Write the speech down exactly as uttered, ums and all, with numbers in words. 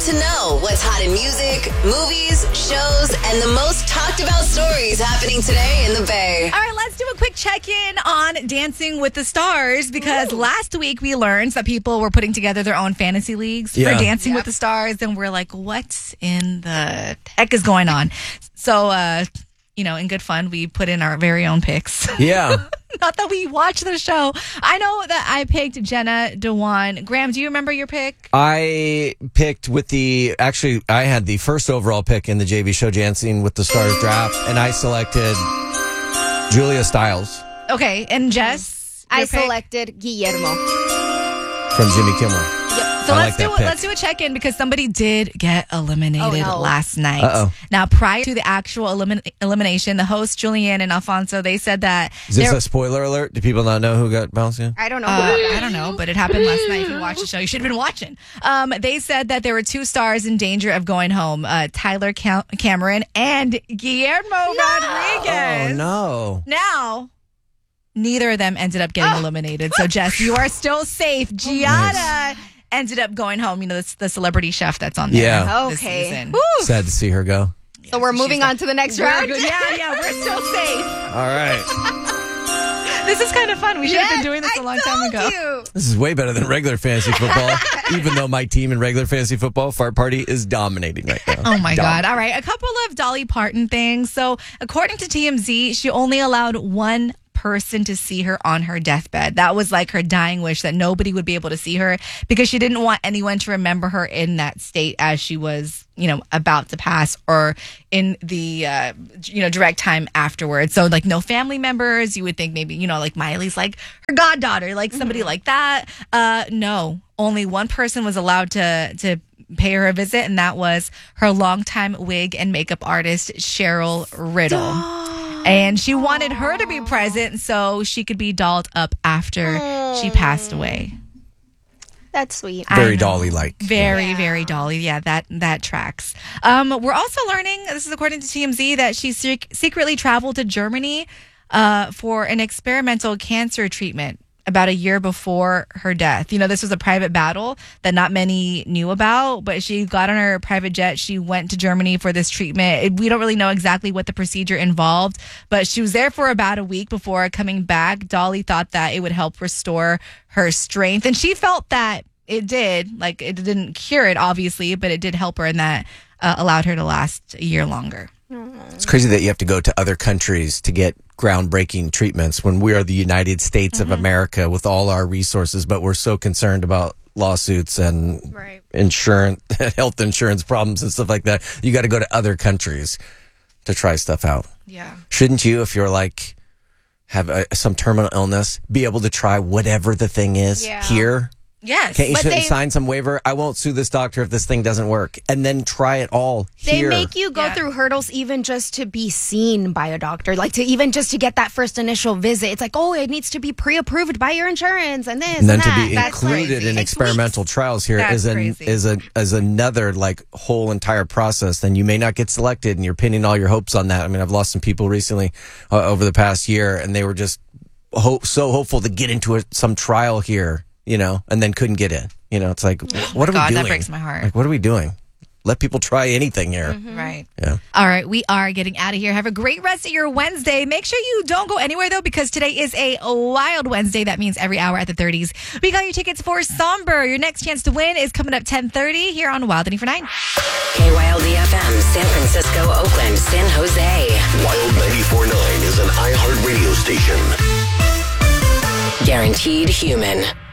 to know what's hot in music, movies, shows, and the most talked about stories happening today in the Bay. All right, let's do a quick check-in on Dancing with the Stars because Ooh. last week we learned that people were putting together their own fantasy leagues yeah. for Dancing yep. with the Stars, and we're like, what in the heck is going on? So, uh, you know, in good fun, we put in our very own picks. Yeah. Not that we watch the show. I know that I picked Jenna Dewan. Graham, do you remember your pick? I picked with the, actually, I had the first overall pick in the J V show Dancing with the Stars draft, and I selected Julia Stiles. Okay, and Jess? I pick? selected Guillermo. From Jimmy Kimmel. Yep. So I let's like do pick. let's do a check-in because somebody did get eliminated oh, no. last night. Uh-oh. Now, prior to the actual elimin- elimination, the hosts, Julianne and Alfonso, they said that... Is this a spoiler alert? Do people not know who got bounced in? I don't know. Uh, I don't know, but it happened last night. If you watched the show, you should have been watching. Um, they said that there were two stars in danger of going home, uh, Tyler Cam- Cameron and Guillermo no! Rodriguez. Oh, no. Now... neither of them ended up getting oh. eliminated. So, Jess, you are still safe. Giada nice. ended up going home. You know, the, the celebrity chef that's on there. Yeah. This okay. season. Sad to see her go. So, we're moving on to the next round? Yeah, yeah, we're still safe. All right. This is kind of fun. We should yes, have been doing this a long time ago. You. This is way better than regular fantasy football, even though my team in regular fantasy football, Fart Party, is dominating right now. Oh, my Dom- God. All right. A couple of Dolly Parton things. So, according to T M Z, she only allowed one person to see her on her deathbed. That was like her dying wish, that nobody would be able to see her because she didn't want anyone to remember her in that state as she was, you know, about to pass or in the, uh, you know, direct time afterwards. So like no family members. You would think maybe, you know, like Miley's like her goddaughter, like somebody mm-hmm. like that. Uh, no, only one person was allowed to, to pay her a visit, and that was her longtime wig and makeup artist, Cheryl Riddle. Stop. And she wanted her to be present so she could be dolled up after mm. she passed away. That's sweet. Very Dolly-like. Very, yeah. very Dolly. Yeah, that that tracks. Um, we're also learning, this is according to T M Z, that she sec- secretly traveled to Germany uh, for an experimental cancer treatment about a year before her death. You know, this was a private battle that not many knew about, but she got on her private jet. She went to Germany for this treatment. We don't really know exactly what the procedure involved, but she was there for about a week before coming back. Dolly thought that it would help restore her strength, and she felt that it did. Like, it didn't cure it, obviously, but it did help her, and that uh, allowed her to last a year longer. It's crazy that you have to go to other countries to get groundbreaking treatments when we are the United States mm-hmm. of America with all our resources, but we're so concerned about lawsuits and right. insurance, health insurance problems and stuff like that. You got to go to other countries to try stuff out. Yeah. Shouldn't you, if you're like, have a, some terminal illness, be able to try whatever the thing is yeah. here? Yes. Can't you but they, sign some waiver? I won't sue this doctor if this thing doesn't work. And then try it all here. They make you go yeah. through hurdles even just to be seen by a doctor. Like to even just to get that first initial visit. It's like, oh, it needs to be pre-approved by your insurance and this and then and to that. be That's included crazy. in It's experimental weeks. trials here That's is an crazy. is a as another like whole entire process. Then you may not get selected, and you're pinning all your hopes on that. I mean, I've lost some people recently uh, over the past year, and they were just hope so hopeful to get into a, some trial here, you know, and then couldn't get in. You know, it's like, oh what are God, we doing? That breaks my heart. Like, what are we doing? Let people try anything here. Mm-hmm. Right. Yeah. All right. We are getting out of here. Have a great rest of your Wednesday. Make sure you don't go anywhere, though, because today is a wild Wednesday. That means every hour at the thirties. We got your tickets for Somber. Your next chance to win is coming up ten thirty here on Wild ninety-four point nine. K Y L D F M, San Francisco, Oakland, San Jose. Wild ninety-four point nine is an iHeart radio station. Guaranteed human.